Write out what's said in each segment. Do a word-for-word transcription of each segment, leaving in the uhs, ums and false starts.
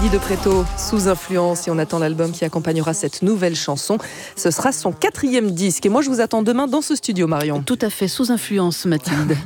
Guy de Préto, Sous influence, et on attend l'album qui accompagnera cette nouvelle chanson. Ce sera son quatrième disque. Et moi, je vous attends demain dans ce studio, Marion. Tout à fait, Sous influence, Mathilde.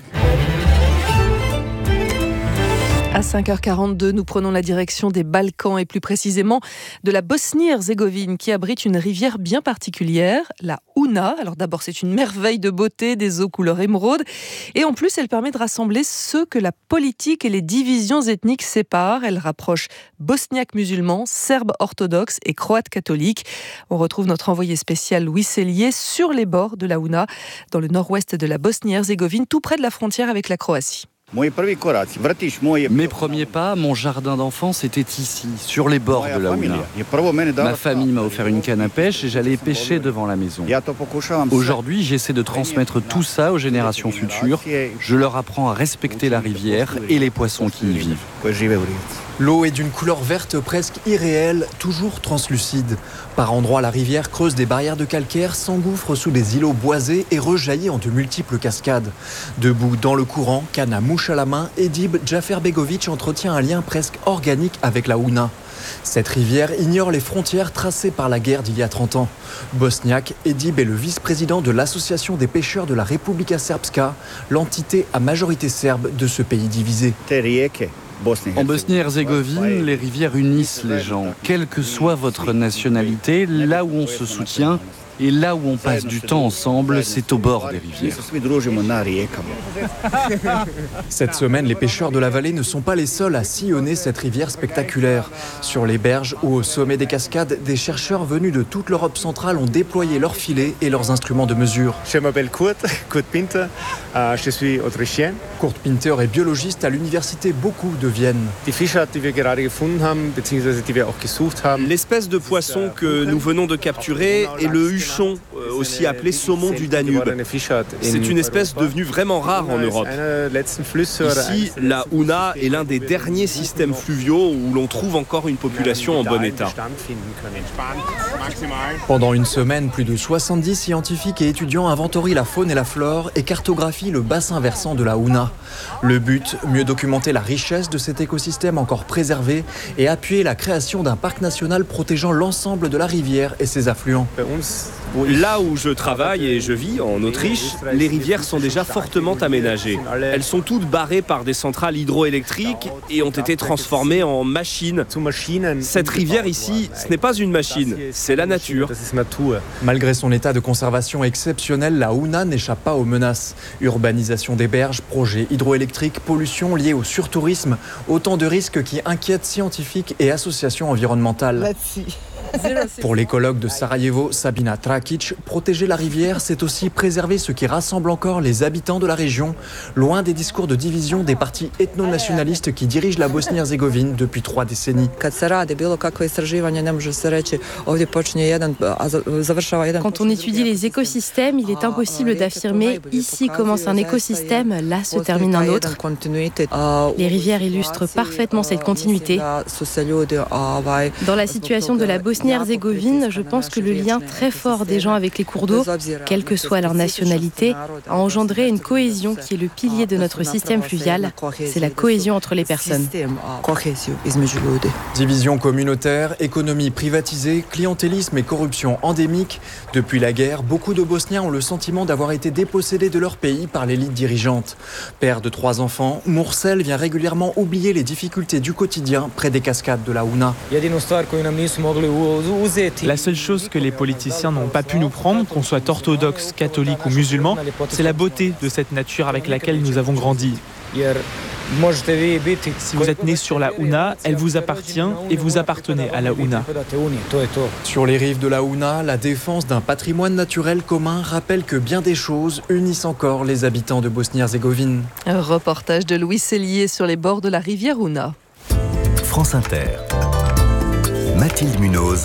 À cinq heures quarante-deux, nous prenons la direction des Balkans et plus précisément de la Bosnie-Herzégovine qui abrite une rivière bien particulière, la Una. Alors d'abord, c'est une merveille de beauté, des eaux couleur émeraude et en plus, elle permet de rassembler ceux que la politique et les divisions ethniques séparent. Elle rapproche bosniaques musulmans, serbes orthodoxes et croates catholiques. On retrouve notre envoyé spécial Louis Sellier sur les bords de la Una, dans le nord-ouest de la Bosnie-Herzégovine, tout près de la frontière avec la Croatie. Mes premiers pas, mon jardin d'enfance était ici, sur les bords de la Una. Ma famille m'a offert une canne à pêche et j'allais pêcher devant la maison. Aujourd'hui, j'essaie de transmettre tout ça aux générations futures. Je leur apprends à respecter la rivière et les poissons qui y vivent. L'eau est d'une couleur verte presque irréelle, toujours translucide. Par endroits, la rivière creuse des barrières de calcaire, s'engouffre sous des îlots boisés et rejaillit en de multiples cascades. Debout dans le courant, canne à mouche à la main, Edip Djaferbegovic entretient un lien presque organique avec la Una. Cette rivière ignore les frontières tracées par la guerre d'il y a trente ans. Bosniaque, Edip est le vice-président de l'association des pêcheurs de la Republika Srpska, l'entité à majorité serbe de ce pays divisé. En Bosnie-Herzégovine, les rivières unissent les gens, quelle que soit votre nationalité, là où on se soutient et là où on passe du temps ensemble, c'est au bord des rivières. Cette semaine, les pêcheurs de la vallée ne sont pas les seuls à sillonner cette rivière spectaculaire. Sur les berges ou au sommet des cascades, des chercheurs venus de toute l'Europe centrale ont déployé leurs filets et leurs instruments de mesure. Je m'appelle Kurt, Kurt Pinter, euh, je suis autrichien. Kurt Pinter est biologiste à l'université Boku de Vienne. L'espèce de poisson que nous venons de capturer est le huchon, aussi appelé saumon du Danube. C'est une espèce devenue vraiment rare en Europe. Ici, la Una est l'un des derniers systèmes fluviaux où l'on trouve encore une population en bon état. Pendant une semaine, plus de soixante-dix scientifiques et étudiants inventorient la faune et la flore et cartographient le bassin versant de la Una. Le but, mieux documenter la richesse de cet écosystème encore préservé et appuyer la création d'un parc national protégeant l'ensemble de la rivière et ses affluents. Là où je travaille et je vis, en Autriche, les rivières sont déjà fortement aménagées. Elles sont toutes barrées par des centrales hydroélectriques et ont été transformées en machines. Cette rivière ici, ce n'est pas une machine, c'est la nature. Malgré son état de conservation exceptionnel, la Una n'échappe pas aux menaces. Urbanisation des berges, projets hydroélectriques, pollution liée au surtourisme, autant de risques qui inquiètent scientifiques et associations environnementales. Pour l'écologue de Sarajevo, Sabina Trakic, protéger la rivière, c'est aussi préserver ce qui rassemble encore les habitants de la région, loin des discours de division des partis ethno-nationalistes qui dirigent la Bosnie-Herzégovine depuis trois décennies. Quand on étudie les écosystèmes, il est impossible d'affirmer « ici commence un écosystème, là se termine un autre ». Les rivières illustrent parfaitement cette continuité. Dans la situation de la Bosnie-Herzégovine, je pense que le lien très fort des gens avec les cours d'eau, quelle que soit leur nationalité, a engendré une cohésion qui est le pilier de notre système fluvial. C'est la cohésion entre les personnes. Division communautaire, économie privatisée, clientélisme et corruption endémique. Depuis la guerre, beaucoup de Bosniens ont le sentiment d'avoir été dépossédés de leur pays par l'élite dirigeante. Père de trois enfants, Moursel vient régulièrement oublier les difficultés du quotidien près des cascades de la Una. La seule chose que les politiciens n'ont pas pu nous prendre, qu'on soit orthodoxe, catholique ou musulman, c'est la beauté de cette nature avec laquelle nous avons grandi. Si vous êtes né sur la Una, elle vous appartient et vous appartenez à la Una. Sur les rives de la Una, la défense d'un patrimoine naturel commun rappelle que bien des choses unissent encore les habitants de Bosnie-Herzégovine. Un reportage de Louis Sellier sur les bords de la rivière Una. France Inter. Mathilde Munoz.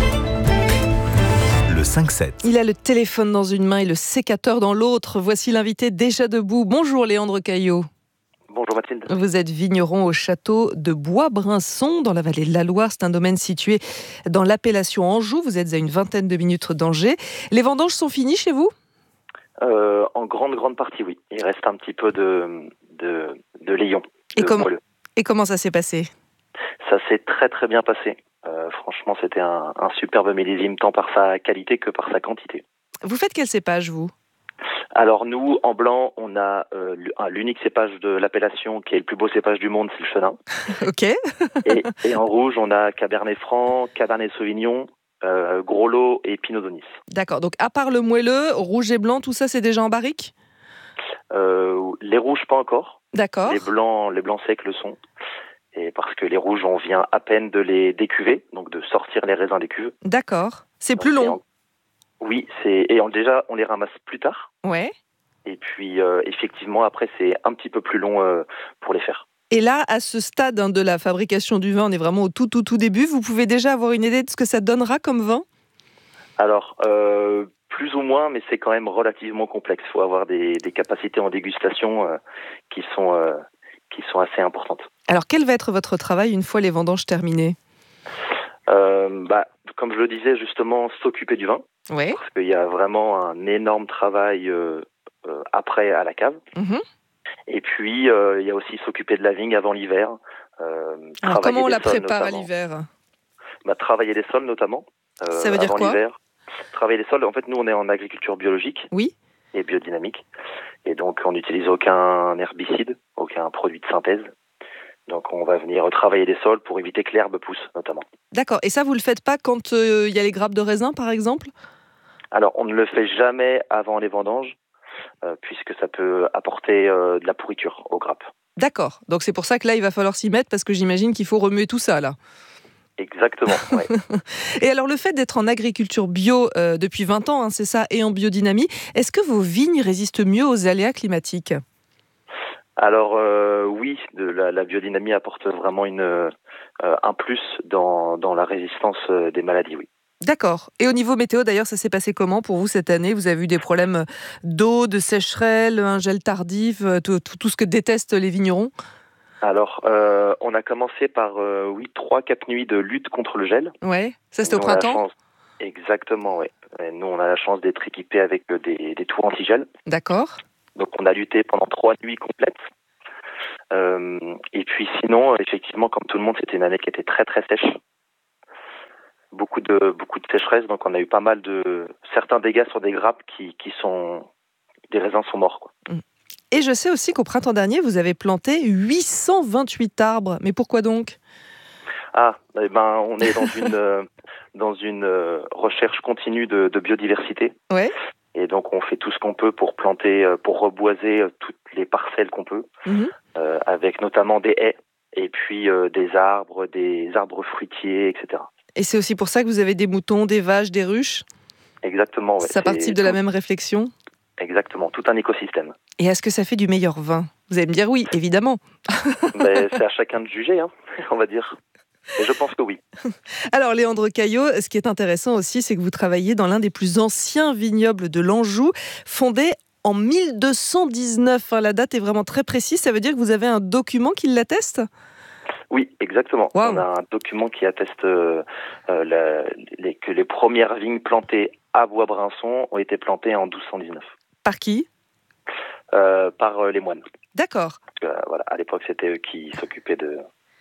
Le cinq sept. Il a le téléphone dans une main et le sécateur dans l'autre. Voici l'invité déjà debout. Bonjour Léandre Caillot. Bonjour Mathilde. Vous êtes vigneron au château de Bois-Brinson, dans la vallée de la Loire. C'est un domaine situé dans l'appellation Anjou. Vous êtes à une vingtaine de minutes d'Angers. Les vendanges sont finies chez vous ? euh, En grande, grande partie, oui. Il reste un petit peu de, de, de layons. Et, com- et comment ça s'est passé ? Ça s'est très très bien passé. Euh, franchement, c'était un, un superbe millésime, tant par sa qualité que par sa quantité. Vous faites quel cépage, vous ? Alors nous, en blanc, on a euh, l'unique cépage de l'appellation qui est le plus beau cépage du monde, c'est le Chenin. Ok. et, et en rouge, on a Cabernet Franc, Cabernet Sauvignon, euh, Gros Lot et Pinot Donis. D'accord, donc à part le moelleux, rouge et blanc, tout ça c'est déjà en barrique ? euh, Les rouges, pas encore. D'accord. Les blancs, les blancs secs le sont. Et parce que les rouges, on vient à peine de les décuver, donc de sortir les raisins des cuves. D'accord. C'est plus long. En... Oui, c'est et on, déjà on les ramasse plus tard. Ouais. Et puis euh, effectivement après c'est un petit peu plus long euh, pour les faire. Et là, à ce stade hein, de la fabrication du vin, on est vraiment au tout tout tout début. Vous pouvez déjà avoir une idée de ce que ça donnera comme vin ? Alors euh, plus ou moins, mais c'est quand même relativement complexe. Il faut avoir des, des capacités en dégustation euh, qui sont euh, qui sont assez importantes. Alors, quel va être votre travail une fois les vendanges terminées ? euh, bah, Comme je le disais, justement, s'occuper du vin. Ouais. Parce qu'il y a vraiment un énorme travail euh, euh, après à la cave. Mmh. Et puis, euh, il y a aussi s'occuper de la vigne avant l'hiver. Euh, Alors, comment on la prépare notamment. à l'hiver ? bah, Travailler les sols, notamment. Euh, Ça veut dire quoi ? l'hiver. Travailler les sols, en fait, nous, on est en agriculture biologique. Oui. Et biodynamique. Et donc, on n'utilise aucun herbicide, aucun produit de synthèse. Donc, on va venir travailler les sols pour éviter que l'herbe pousse, notamment. D'accord. Et ça, vous ne le faites pas quand il euh, y a les grappes de raisin, par exemple ? Alors, on ne le fait jamais avant les vendanges, euh, puisque ça peut apporter euh, de la pourriture aux grappes. D'accord. Donc, c'est pour ça que là, il va falloir s'y mettre, parce que j'imagine qu'il faut remuer tout ça, là. Exactement, ouais. Et alors, le fait d'être en agriculture bio euh, depuis vingt ans, hein, c'est ça, et en biodynamie, est-ce que vos vignes résistent mieux aux aléas climatiques ? Alors euh, oui, de la, la biodynamie apporte vraiment une, euh, un plus dans, dans la résistance des maladies, oui. D'accord. Et au niveau météo, d'ailleurs, ça s'est passé comment pour vous cette année ? Vous avez eu des problèmes d'eau, de sécheresse, un gel tardif, tout, tout, tout ce que détestent les vignerons ? Alors, euh, on a commencé par, euh, oui, trois, quatre nuits de lutte contre le gel. Ouais, ça c'était au printemps ? Chance... Exactement, oui. Nous, on a la chance d'être équipés avec des, des tours anti-gel. D'accord. Donc, on a lutté pendant trois nuits complètes. Euh, et puis sinon, effectivement, comme tout le monde, c'était une année qui était très, très sèche. Beaucoup de, beaucoup de sécheresse, donc on a eu pas mal de... certains dégâts sur des grappes qui, qui sont... des raisins sont morts, quoi. Et je sais aussi qu'au printemps dernier, vous avez planté huit cent vingt-huit arbres. Mais pourquoi donc ? Ah, eh ben, on est dans une, euh, dans une euh, recherche continue de, de biodiversité. Ouais. Et donc, on fait tout ce qu'on peut pour planter, pour reboiser toutes les parcelles qu'on peut, mmh. euh, avec notamment des haies, et puis euh, des arbres, des arbres fruitiers, et cetera. Et c'est aussi pour ça que vous avez des moutons, des vaches, des ruches ? Exactement. Ouais. Ça participe de la même réflexion ? Exactement, tout un écosystème. Et est-ce que ça fait du meilleur vin ? Vous allez me dire oui, évidemment. Ben, c'est à chacun de juger, hein, on va dire. Et je pense que oui. Alors, Léandre Caillot, ce qui est intéressant aussi, c'est que vous travaillez dans l'un des plus anciens vignobles de l'Anjou, fondé en mille deux cent dix-neuf. La date est vraiment très précise. Ça veut dire que vous avez un document qui l'atteste ? Oui, exactement. Wow. On a un document qui atteste euh, la, les, que les premières vignes plantées à Bois-Brinson ont été plantées en douze cent dix-neuf. Par qui ? euh, Par euh, les moines. D'accord. Parce que, euh, voilà, à l'époque, c'était eux qui s'occupaient de,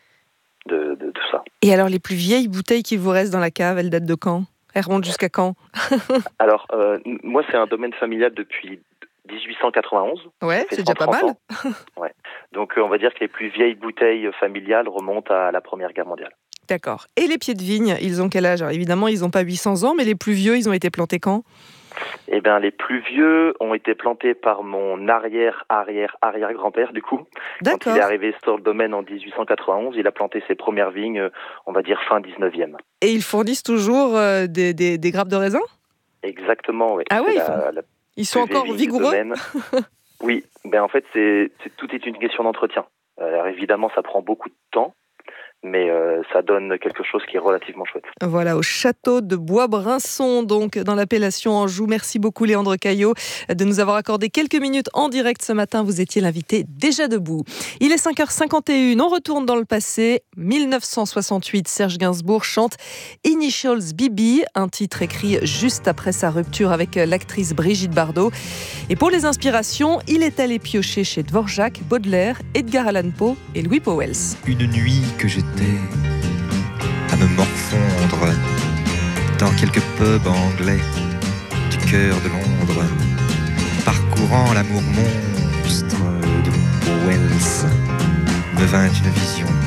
de, de tout ça. Et alors, les plus vieilles bouteilles qui vous restent dans la cave, elles datent de quand ? Elles remontent jusqu'à quand ? Alors, euh, moi, c'est un domaine familial depuis dix-huit cent quatre-vingt-onze. Ouais, c'est déjà pas mal. Ouais. Donc, euh, on va dire que les plus vieilles bouteilles familiales remontent à la Première Guerre mondiale. D'accord. Et les pieds de vigne, ils ont quel âge ? Alors, évidemment, ils n'ont pas huit cents ans, mais les plus vieux, ils ont été plantés quand ? Eh bien, les plus vieux ont été plantés par mon arrière-arrière-arrière-grand-père, du coup. D'accord. Quand il est arrivé sur le domaine en dix-huit cent quatre-vingt-onze, il a planté ses premières vignes, on va dire fin dix-neuvième. Et ils fournissent toujours euh, des, des, des grappes de raisin ? Exactement, oui. Ah oui, ils, font... la, la ils sont encore vigoureux ? Oui, ben en fait, c'est, c'est, tout est une question d'entretien. Alors évidemment, ça prend beaucoup de temps, mais euh, ça donne quelque chose qui est relativement chouette. Voilà, au château de Bois-Brinson, donc dans l'appellation Anjou. Merci beaucoup Léandre Caillot de nous avoir accordé quelques minutes en direct ce matin. Vous étiez l'invité déjà debout. Il est cinq heures cinquante et une, on retourne dans le passé. dix-neuf cent soixante-huit, Serge Gainsbourg chante Initials B B, un titre écrit juste après sa rupture avec l'actrice Brigitte Bardot. Et pour les inspirations, il est allé piocher chez Dvorak, Baudelaire, Edgar Allan Poe et Louis Pauwels. Une nuit que j'étais me morfondre dans quelques pubs anglais du cœur de Londres, parcourant l'amour monstre de Wells, me vint une vision